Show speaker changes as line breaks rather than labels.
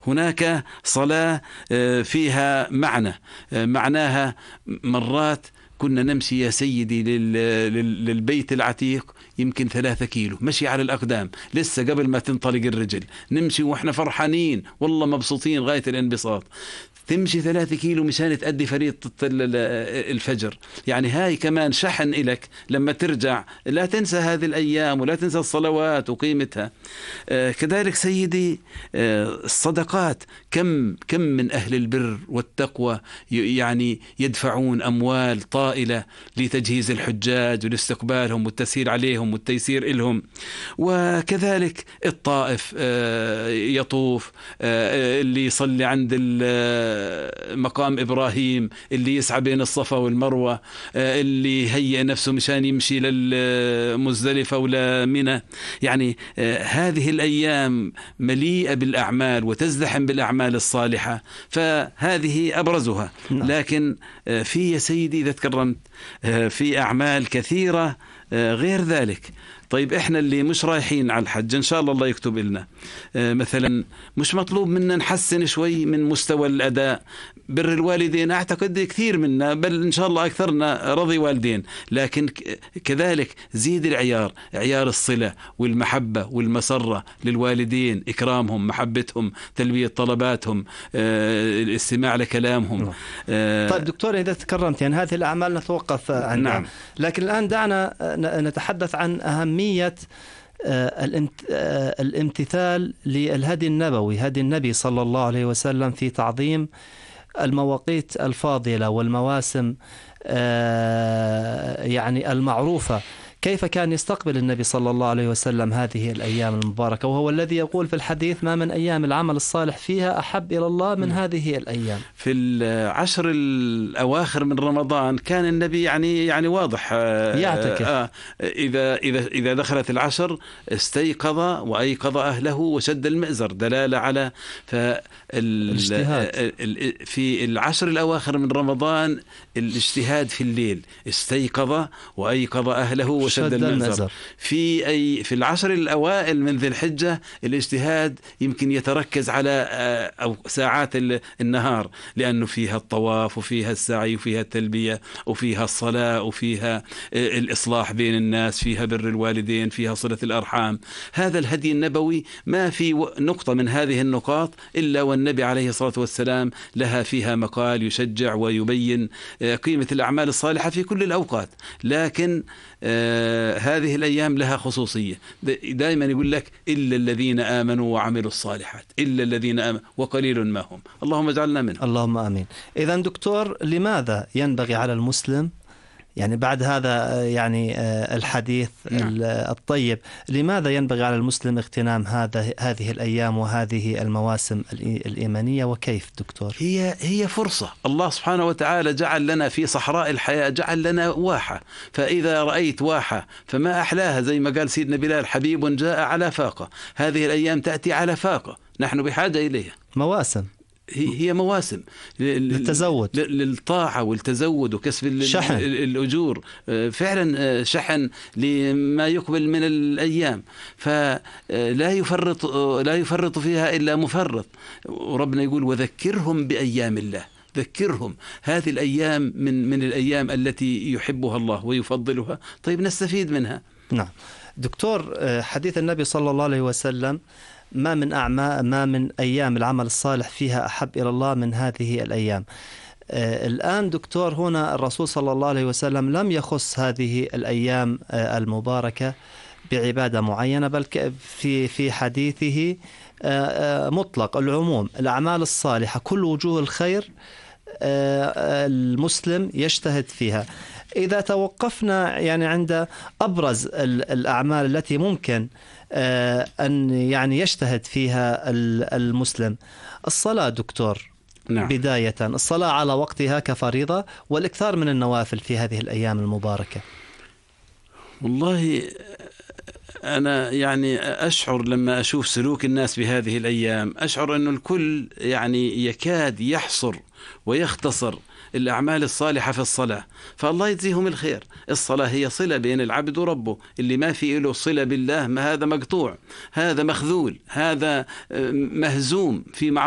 هناك صلاة فيها معناها مرات كنا نمشي يا سيدي للبيت العتيق يمكن 3 كيلو مشي على الأقدام، لسه قبل ما تنطلق الرجل نمشي وإحنا فرحانين والله مبسوطين غاية الانبساط. تمشي 3 كيلو مشان تأدي فريضة الفجر. يعني هاي كمان شحن إلك لما ترجع، لا تنسى هذه الأيام ولا تنسى الصلوات وقيمتها. كذلك سيدي الصدقات، كم من أهل البر والتقوى يعني يدفعون أموال طائلة لتجهيز الحجاج ولاستقبالهم والتسهيل عليهم والتيسير لهم. وكذلك الطائف يطوف، اللي يصلي عند مقام إبراهيم، اللي يسعى بين الصفا والمروة، اللي يهيئ نفسه مشان يمشي للمزدلفة ولا منى. يعني هذه الأيام مليئة بالأعمال وتزدحم بالأعمال الصالحة، فهذه أبرزها. لكن في يا سيدي إذا تكرمت في أعمال كثيرة غير ذلك. طيب إحنا اللي مش رايحين على الحج إن شاء الله يكتب لنا، مثلا مش مطلوب منا نحسن شوي من مستوى الأداء؟ بر الوالدين أعتقد كثير منا، بل إن شاء الله أكثرنا رضي والدين، لكن كذلك زيد العيار، عيار الصلة والمحبة والمسرة للوالدين، إكرامهم، محبتهم، تلبية طلباتهم، الاستماع لكلامهم.
طيب دكتور، إذا تكرمت يعني هذه الأعمال نتوقف عندها.
نعم.
لكن الآن دعنا نتحدث عن أهمية الامتثال للهدي النبوي، هدي النبي صلى الله عليه وسلم في تعظيم المواقيت الفاضلة والمواسم يعني المعروفة. كيف كان يستقبل النبي صلى الله عليه وسلم هذه الأيام المباركة، وهو الذي يقول في الحديث: ما من أيام العمل الصالح فيها أحب إلى الله من هذه الأيام.
في 10 الأواخر من رمضان كان النبي يعني واضح
يعتكف.
إذا دخلت 10 استيقظ وأيقظ أهله وشد المئزر، دلالة على
الاجتهاد.
في 10 الأواخر من رمضان الاجتهاد في الليل، استيقظ وأيقظ أهله وشد المئزر. في 10 الأوائل من ذي الحجة الاجتهاد يمكن يتركز على أو ساعات النهار، لأنه فيها الطواف وفيها السعي وفيها التلبية وفيها الصلاة وفيها الإصلاح بين الناس، فيها بر الوالدين، فيها صلة الأرحام. هذا الهدي النبوي ما في نقطة من هذه النقاط إلا والنبي عليه الصلاة والسلام لها فيها مقال يشجع ويبين قيمة الأعمال الصالحة في كل الأوقات. لكن هذه الأيام لها خصوصية، دائما يقول لك: إلا الذين آمنوا وعملوا الصالحات، إلا الذين آمنوا وقليل ما هم. اللهم اجعلنا منهم.
اللهم آمين. إذن دكتور، لماذا ينبغي على المسلم، يعني بعد هذا يعني الحديث الطيب، لماذا ينبغي على المسلم اغتنام هذه الأيام وهذه المواسم الإيمانية، وكيف دكتور؟
هي فرصة. الله سبحانه وتعالى جعل لنا في صحراء الحياة، جعل لنا واحة، فإذا رأيت واحة فما أحلاها، زي ما قال سيدنا بلال: حبيب جاء على فاقة. هذه الأيام تأتي على فاقة، نحن بحاجة إليها.
مواسم،
هي مواسم
للتزود،
للطاعة والتزود وكسب الأجور، فعلا شحن لما يقبل من الأيام، فلا يفرط فيها إلا مفرط. وربنا يقول: وذكرهم بأيام الله. ذكرهم، هذه الأيام من الأيام التي يحبها الله ويفضلها. طيب نستفيد منها.
نعم دكتور، حديث النبي صلى الله عليه وسلم: ما من أيام العمل الصالح فيها أحب إلى الله من هذه الأيام. الآن دكتور، هنا الرسول صلى الله عليه وسلم لم يخص هذه الأيام المباركة بعبادة معينة، بل في حديثه مطلق العموم، الأعمال الصالحة كل وجوه الخير المسلم يجتهد فيها. إذا توقفنا يعني عند أبرز الأعمال التي ممكن أن يعني يجتهد فيها المسلم، الصلاة دكتور.
نعم.
بداية الصلاة على وقتها كفريضة، والإكثار من النوافل في هذه الأيام المباركة.
والله أنا يعني أشعر لما أشوف سلوك الناس بهذه الأيام، أشعر أن الكل يعني يكاد يحصر ويختصر الأعمال الصالحة في الصلاة، فالله يجزيهم الخير. الصلاة هي صلة بين العبد وربه، اللي ما في له صلة بالله ما هذا مقطوع، هذا مخذول، هذا مهزوم في معركة